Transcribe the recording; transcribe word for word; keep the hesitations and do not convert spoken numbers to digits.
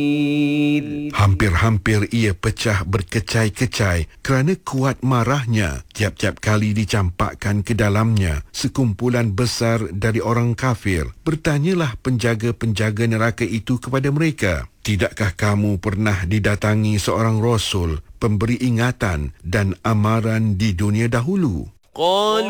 Hampir-hampir ia pecah berkecai-kecai kerana kuat marahnya tiap-tiap kali dicampakkan ke dalamnya sekumpulan besar dari orang kafir. Bertanyalah penjaga-penjaga neraka itu kepada mereka, "Tidakkah kamu pernah didatangi seorang Rasul, pemberi ingatan dan amaran di dunia dahulu?"